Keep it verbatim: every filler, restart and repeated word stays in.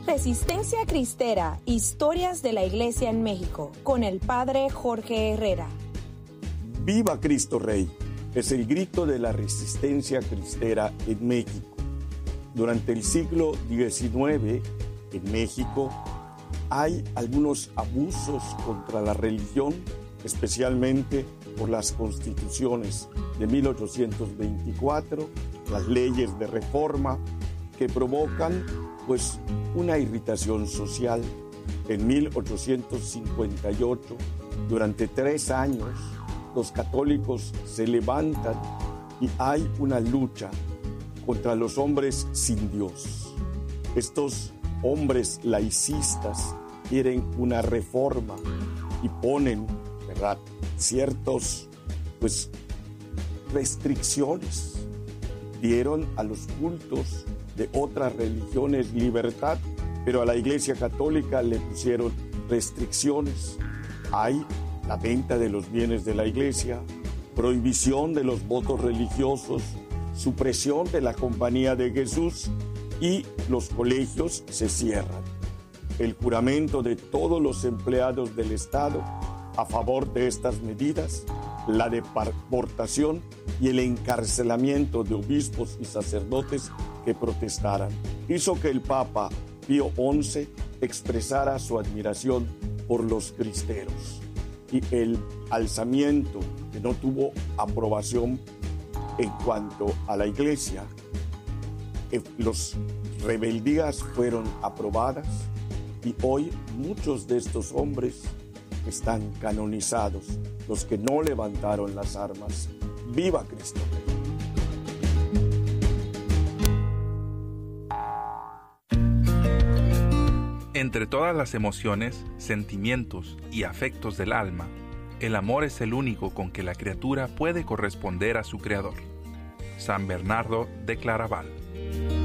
Resistencia Cristera, historias de la Iglesia en México, con el Padre Jorge Herrera. ¡Viva Cristo Rey! Es el grito de la resistencia cristera en México. Durante el siglo diecinueve, en México, hay algunos abusos contra la religión, especialmente por las constituciones de mil ochocientos veinticuatro, las leyes de reforma, que provocan pues una irritación social. En mil ochocientos cincuenta y ocho, durante tres años, los católicos se levantan y hay una lucha contra los hombres sin Dios. Estos hombres laicistas quieren una reforma y ponen, ¿verdad?, ciertos pues restricciones. Dieron a los cultos de otras religiones libertad, pero a la Iglesia Católica le pusieron restricciones. Hay la venta de los bienes de la Iglesia, prohibición de los votos religiosos, supresión de la Compañía de Jesús y los colegios se cierran. El juramento de todos los empleados del Estado a favor de estas medidas, la deportación y el encarcelamiento de obispos y sacerdotes que protestaran, hizo que el Papa Pío once expresara su admiración por los cristeros. Y el alzamiento, que no tuvo aprobación en cuanto a la Iglesia, las rebeldías fueron aprobadas y hoy muchos de estos hombres están canonizados, los que no levantaron las armas. ¡Viva Cristo! Entre todas las emociones, sentimientos y afectos del alma, el amor es el único con que la criatura puede corresponder a su Creador. San Bernardo de Claraval.